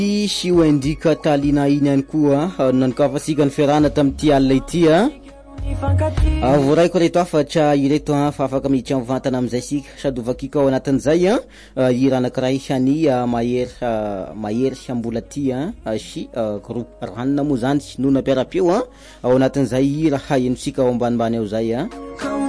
Sy oendika talina iny ihany koa nankafasika ny ferana tamin'ity alina ity voraiko reto afatra ireto fa afaka miditra mivantana amin'izay sika sady ovakika ao anatin'izay hira anankiray any mahery ambola ty sy groupe ranona moa zany no nampiara-peo ao anatin'izay hira hahenosika ao ambanimbany ao zay